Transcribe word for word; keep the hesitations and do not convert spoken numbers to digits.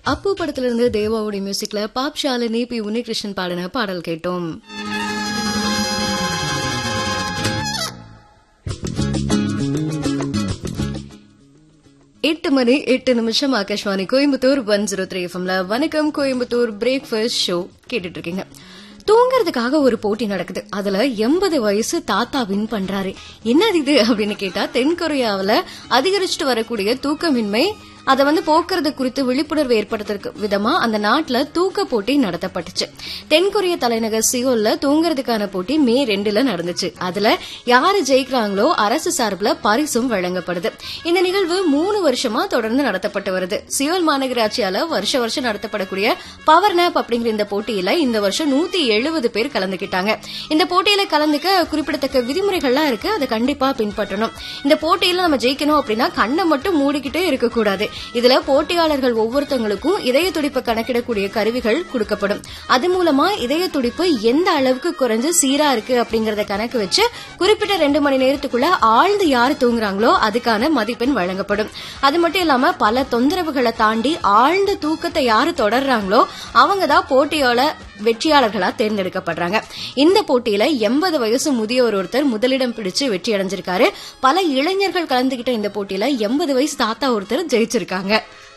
அப்பு படத்திலிருந்து தேவாவுடைய மியூசிக்ல pop Shalini B Unnikrishnan பாடின பாடல் கேட்டோம். எட்டு மணி எட்டு நிமிஷம் Akashvani Coimbatore one zero three எஃப்எம்ல வணக்கம் கோயம்புத்தூர் பிரேக்ஃபாஸ்ட் ஷோ கேட்டுட்டு இருக்கீங்க. தூங்குறதுக்காக ஒரு போட்டி நடக்குது. அதுல எண்பது வயசு தாத்தா வின் பண்றாரு. என்னது இது அப்படின்னு கேட்டா, தென்கொரியாவில அதிகரிச்சுட்டு வரக்கூடிய தூக்கமின்மை அதை வந்து போக்குறது குறித்து விழிப்புணர்வு ஏற்படுத்துறதுக்கு விதமா அந்த நாட்டுல தூக்க போட்டி நடத்தப்பட்டுச்சு. தென்கொரிய தலைநகர் சியோல்ல தூங்குறதுக்கான போட்டி மே ரெண்டுல நடந்துச்சு. அதுல யாரு ஜெயிக்கிறாங்களோ அரசு சார்பில் பரிசும் வழங்கப்படுது. இந்த நிகழ்வு மூணு வருஷமா தொடர்ந்து நடத்தப்பட்டு வருது. சியோல் மாநகராட்சியால வருஷ வருஷம் நடத்தப்படக்கூடிய பவர் நேப் அப்படிங்கிற இந்த போட்டியில இந்த வருஷம் நூத்தி எழுபது பேர் கலந்துக்கிட்டாங்க. இந்த போட்டியில கலந்துக்க குறிப்பிடத்தக்க விதிமுறைகள்லாம் இருக்கு. அதை கண்டிப்பா பின்பற்றணும். இந்த போட்டியில நம்ம ஜெயிக்கணும் அப்படின்னா கண்ணை மட்டும் மூடிக்கிட்டே இருக்கக்கூடாது. இதுல போட்டியாளர்கள் ஒவ்வொருத்தவங்களுக்கும் இதய துடிப்பு கணக்கிடக்கூடிய கருவிகள் கொடுக்கப்படும். அது மூலமா இதய துடிப்பு எந்த அளவுக்கு குறைஞ்சு சீரா இருக்கு அப்படிங்கறத கணக்கு வச்சு குறிப்பிட்ட ரெண்டு மணி நேரத்துக்குள்ள ஆழ்ந்து யாரு தூங்குறாங்களோ அதுக்கான மதிப்பெண் வழங்கப்படும். அது மட்டும் இல்லாம பல தொந்தரவுகளை தாண்டி ஆழ்ந்த தூக்கத்தை யாரு தொடர்றாங்களோ அவங்கதான் போட்டியோட வெற்றியாளர்களா தேர்ந்தெடுக்கப்படுறாங்க. இந்த போட்டியில எண்பது வயசு முதியோர் ஒருத்தர் முதலிடம் பிடிச்சு வெற்றி அடைஞ்சிருக்காரு. பல இளைஞர்கள் கலந்துகிட்ட இந்த போட்டியில எண்பது வயசு தாத்தா ஒருத்தர் ஜெயிச்சிருக்காங்க.